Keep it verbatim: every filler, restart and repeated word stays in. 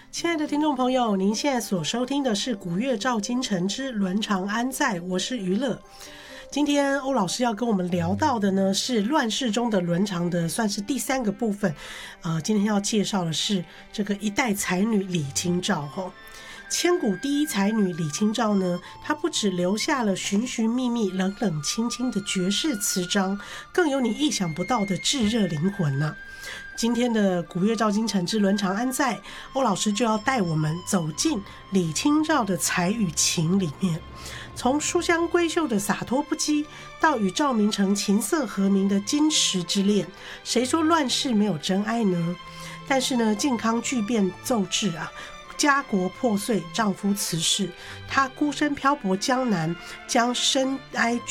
亲爱的听众朋友，您现在所收听的是古月照今晨之伦常安在，我是娱乐。今天欧老师要跟我们聊到的呢，是乱世中的伦常的算是第三个部分。呃，今天要介绍的是这个一代才女李清照吼。千古第一才女李清照呢，她不只留下了寻寻觅觅、冷冷清清的绝世词章，更有你意想不到的炙热灵魂呢、啊。今天的古月照今晨之伦常安在，欧老师就要带我们走进李清照的才与情里面，从书香闺秀的洒脱不羁，到与赵明诚琴瑟和鸣的矜持之恋，谁说乱世没有真爱呢？但是呢，靖康剧变奏至啊，家国破碎，丈夫辞世，她孤身漂泊江南，将深哀